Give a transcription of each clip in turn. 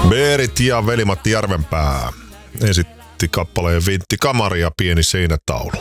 Berit ja Veli-Matti Järvenpää esitti kappaleen Vintti Kamari ja Pieni seinätaulu.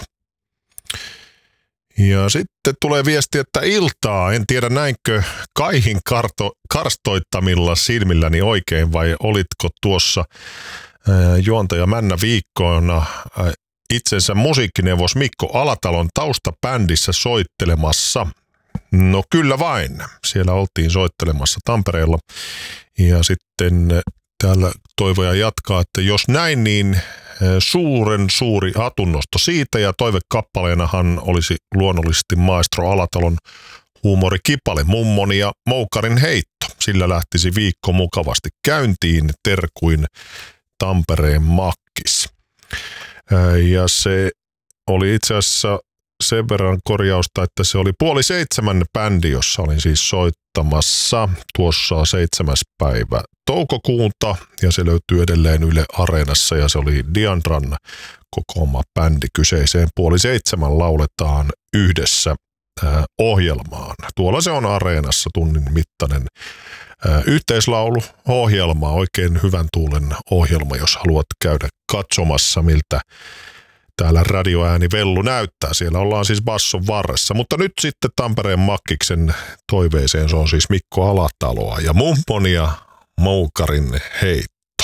Ja sitten tulee viesti, että iltaa, en tiedä näinkö Kaihin karstoittamilla silmilläni oikein vai olitko tuossa juontaja Männä viikkoina itsensä musiikkineuvos Mikko Alatalon taustabändissä soittelemassa. No kyllä vain, siellä oltiin soittelemassa Tampereella ja sitten täällä toivoja jatkaa, että jos näin niin suuren suuri hatunnosto siitä ja toivekappaleenahan olisi luonnollisesti maestro Alatalon huumorikipale Mummoni ja Moukarin heitto. Sillä lähtisi viikko mukavasti käyntiin terkuin Tampereen makkis. Ja se oli itse asiassa sen verran korjausta, että se oli 6:30 bändi, jossa olin siis soittamassa tuossa 7. päivä toukokuuta ja se löytyy edelleen Yle Areenassa ja se oli Diandran kokoama bändi kyseiseen 6:30 lauletaan yhdessä ohjelmaan. Tuolla se on Areenassa tunnin mittainen yhteislauluohjelma, oikein hyvän tuulen ohjelma, jos haluat käydä katsomassa, miltä täällä radioääni Vellu näyttää. Siellä ollaan siis basson varressa. Mutta nyt sitten Tampereen Makkiksen toiveeseen, se on siis Mikko Alataloa ja Mummon ja Moukarin heitto.